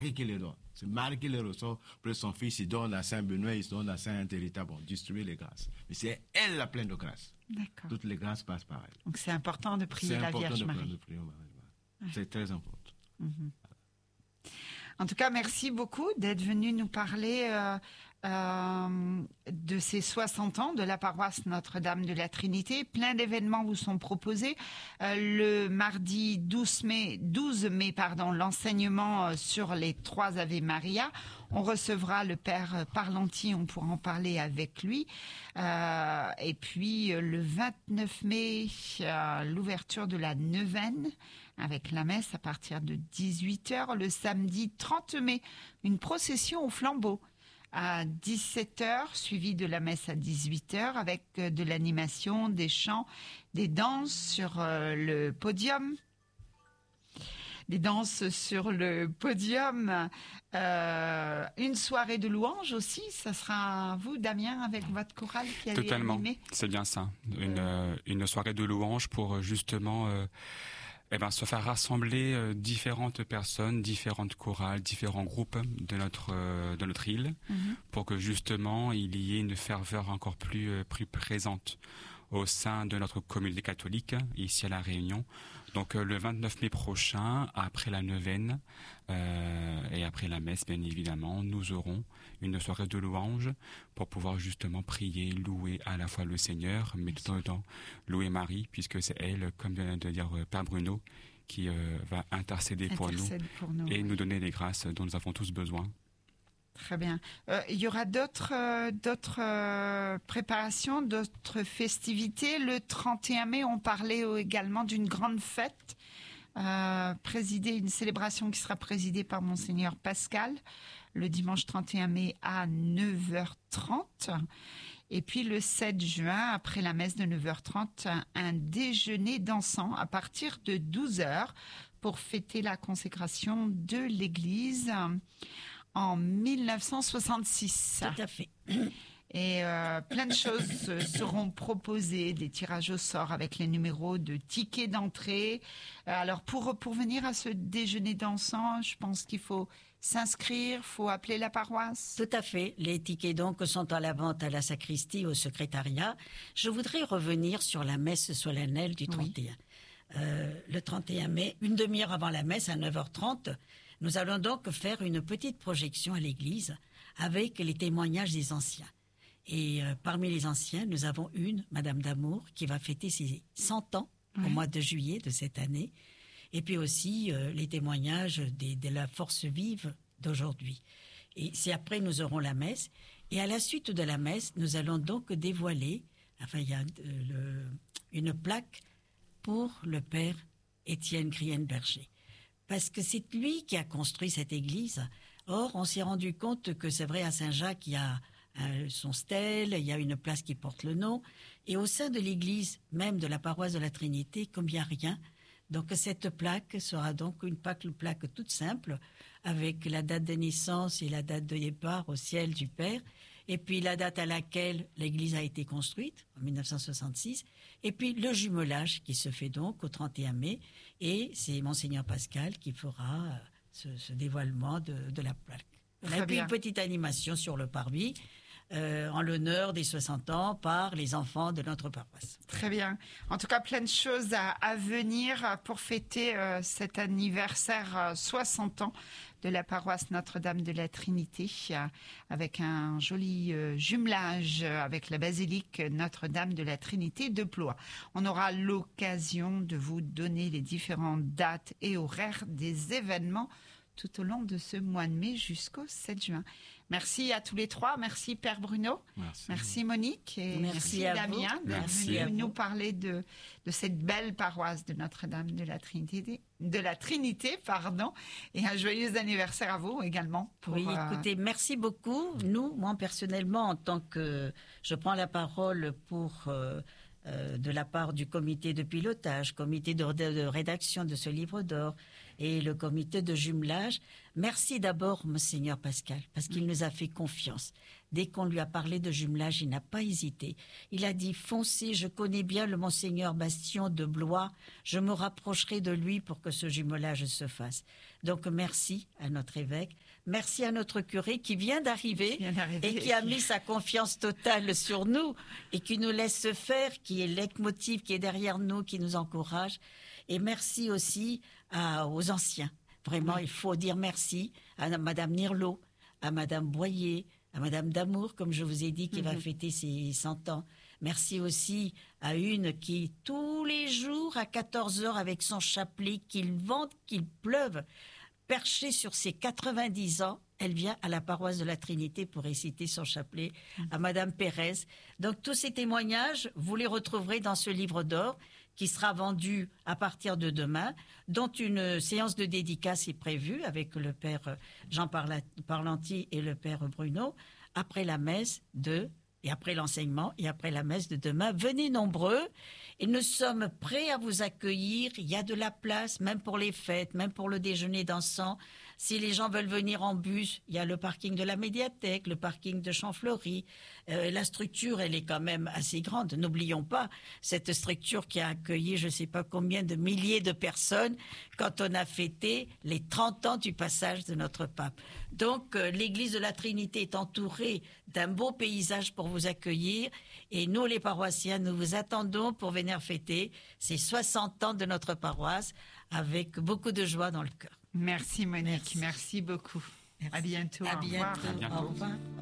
et qui les donne. C'est Marie qui les reçoit. Après son fils, il donne à Saint-Benoît, il donne à Saint-Hérita pour distribuer les grâces. Mais c'est elle la pleine de grâce. D'accord. Toutes les grâces passent par elle. Donc c'est important de prier la Vierge Marie. De prier Marie. C'est très important. En tout cas, merci beaucoup d'être venu nous parler de ces 60 ans de la paroisse Notre-Dame de la Trinité. Plein d'événements vous sont proposés. Le mardi 12 mai, l'enseignement sur les 3 Ave Maria. On recevra le Père Parlanti, on pourra en parler avec lui. Et puis le 29 mai, l'ouverture de la neuvaine avec la messe à partir de 18h. Le samedi 30 mai, une procession au flambeau à 17h, suivie de la messe à 18h, avec de l'animation, des chants, des danses sur le podium. Des danses sur le podium. Une soirée de louanges aussi. Ça sera vous, Damien, avec votre chorale qui allez Totalement, animer. c'est bien ça. Une soirée de louanges pour justement... se faire rassembler différentes personnes, différentes chorales, différents groupes de notre île, pour que justement il y ait une ferveur encore plus présente au sein de notre communauté catholique ici à La Réunion. Donc le 29 mai prochain, après la neuvaine et après la messe, bien évidemment, nous aurons une soirée de louanges pour pouvoir justement prier, louer à la fois le Seigneur, mais tout en temps louer Marie, puisque c'est elle, comme vient de dire Père Bruno, qui va intercéder pour nous et nous donner les grâces dont nous avons tous besoin. Très bien. Il y aura d'autres préparations, d'autres festivités. Le 31 mai, on parlait également d'une grande fête, une célébration qui sera présidée par Monseigneur Pascal, le dimanche 31 mai à 9h30. Et puis le 7 juin, après la messe de 9h30, un déjeuner dansant à partir de 12h pour fêter la consécration de l'Église en 1966. Tout à fait. Et plein de choses seront proposées, des tirages au sort avec les numéros de tickets d'entrée. Alors pour venir à ce déjeuner dansant, je pense qu'il faut s'inscrire, faut appeler la paroisse. Tout à fait. Les tickets donc sont à la vente à la sacristie, au secrétariat. Je voudrais revenir sur la messe solennelle du 31. Le 31 mai, une demi-heure avant la messe, à 9h30, nous allons donc faire une petite projection à l'église avec les témoignages des anciens. Et parmi les anciens, nous avons Madame d'Amour, qui va fêter ses 100 ans au mois de juillet de cette année. Et puis aussi les témoignages de la force vive d'aujourd'hui. Et c'est après nous aurons la messe. Et à la suite de la messe, nous allons donc dévoiler, il y a une plaque pour le père Étienne Grienne-Berger. Parce que c'est lui qui a construit cette église. Or, on s'est rendu compte que c'est vrai, à Saint-Jacques, il y a son stèle, il y a une place qui porte le nom. Et au sein de l'église, même de la paroisse de la Trinité, comme il n'y a rien, donc cette plaque sera donc une plaque toute simple, avec la date de naissance et la date de départ au ciel du Père, et puis la date à laquelle l'église a été construite, en 1966, et puis le jumelage qui se fait donc au 31 mai, et c'est Monseigneur Pascal qui fera ce dévoilement de la plaque. Et puis une petite animation sur le parvis, en l'honneur des 60 ans par les enfants de notre paroisse. Très bien. En tout cas, plein de choses à venir pour fêter cet anniversaire 60 ans de la paroisse Notre-Dame de la Trinité, avec un joli jumelage avec la basilique Notre-Dame de la Trinité de Blois. On aura l'occasion de vous donner les différentes dates et horaires des événements tout au long de ce mois de mai jusqu'au 7 juin. Merci à tous les trois. Merci Père Bruno. Merci Monique. Et merci Damien d'être venu nous parler de cette belle paroisse de Notre-Dame de la Trinité. Et un joyeux anniversaire à vous également. Écoutez, merci beaucoup. Moi personnellement, en tant que... Je prends la parole pour... de la part du comité de pilotage, comité de rédaction de ce livre d'or et le comité de jumelage. Merci d'abord, Monseigneur Pascal, parce qu'il nous a fait confiance Dès qu'on lui a parlé de jumelage, il n'a pas hésité. Il a dit « Foncez, je connais bien le monseigneur Bastion de Blois, je me rapprocherai de lui pour que ce jumelage se fasse. » Donc merci à notre évêque, merci à notre curé qui vient d'arriver et qui a mis sa confiance totale sur nous et qui nous laisse faire, qui est leitmotiv, qui est derrière nous, qui nous encourage. Et merci aussi aux anciens. Vraiment, il faut dire merci à Madame Nirlot, à Madame Boyer, à Madame Damour, comme je vous ai dit, qui va fêter ses 100 ans. Merci aussi à une qui, tous les jours, à 14h, avec son chapelet, qu'il vente, qu'il pleuve, perchée sur ses 90 ans, elle vient à la paroisse de la Trinité pour réciter son chapelet, à Madame Pérez. Donc, tous ces témoignages, vous les retrouverez dans ce livre d'or qui sera vendu à partir de demain, dont une séance de dédicace est prévue avec le père Jean Parlanti et le père Bruno, après la messe et après l'enseignement et après la messe de demain. Venez nombreux et nous sommes prêts à vous accueillir. Il y a de la place, même pour les fêtes, même pour le déjeuner dansant. Si les gens veulent venir en bus, il y a le parking de la médiathèque, le parking de Champfleury. La structure, elle est quand même assez grande. N'oublions pas cette structure qui a accueilli je ne sais pas combien de milliers de personnes quand on a fêté les 30 ans du passage de notre pape. Donc, l'église de la Trinité est entourée d'un beau paysage pour vous accueillir. Et nous, les paroissiens, nous vous attendons pour venir fêter ces 60 ans de notre paroisse avec beaucoup de joie dans le cœur. Merci Monique, merci beaucoup. Merci. À bientôt. À bientôt. À bientôt. Au revoir.